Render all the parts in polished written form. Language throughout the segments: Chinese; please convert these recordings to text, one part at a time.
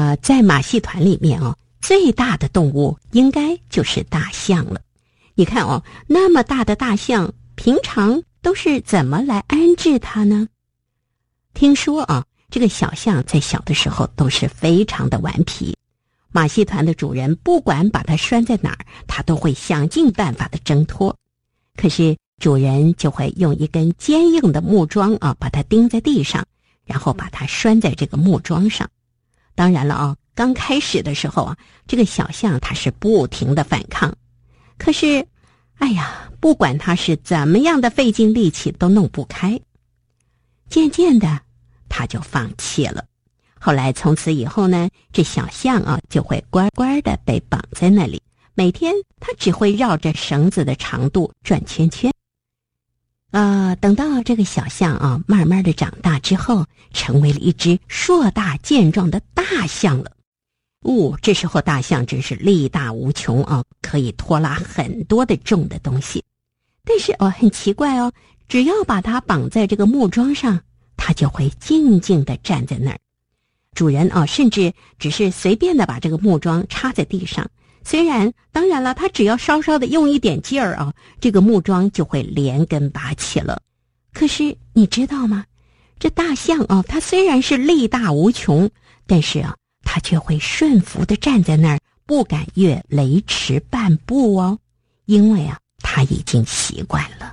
在马戏团里面最大的动物应该就是大象了。你看那么大的大象，平常都是怎么来安置它呢？听说这个小象在小的时候都是非常的顽皮，马戏团的主人不管把它拴在哪儿，它都会想尽办法的挣脱。可是主人就会用一根坚硬的木桩把它钉在地上，然后把它拴在这个木桩上。当然了刚开始的时候这个小象它是不停的反抗，可是不管它是怎么样的费尽力气都弄不开。渐渐的它就放弃了。后来从此以后呢，这小象就会乖乖的被绑在那里，每天它只会绕着绳子的长度转圈圈。等到这个小象慢慢的长大之后，成为了一只硕大健壮的大象了。这时候大象真是力大无穷可以拖拉很多的重的东西。但是很奇怪只要把它绑在这个木桩上，它就会静静地站在那儿。主人甚至只是随便的把这个木桩插在地上，当然了，它只要稍稍的用一点劲儿这个木桩就会连根拔起了。可是你知道吗？这大象它虽然是力大无穷，但是它却会顺服地站在那儿，不敢越雷池半步因为它已经习惯了。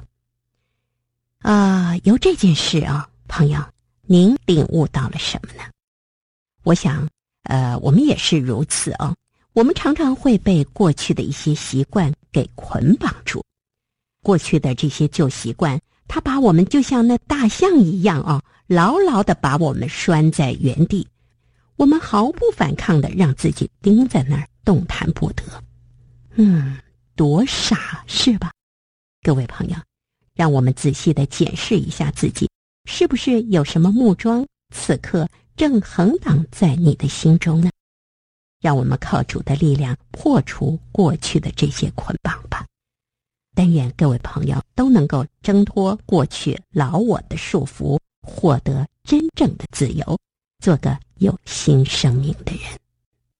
由这件事朋友，您领悟到了什么呢？我想我们也是如此我们常常会被过去的一些习惯给捆绑住。过去的这些旧习惯，它把我们就像那大象一样牢牢地把我们拴在原地，我们毫不反抗地让自己钉在那儿，动弹不得。多傻是吧？各位朋友，让我们仔细地检视一下自己，是不是有什么木桩此刻正横挡在你的心中呢？让我们靠主的力量破除过去的这些捆绑吧。但愿各位朋友都能够挣脱过去老我的束缚，获得真正的自由，做个有新生命的人。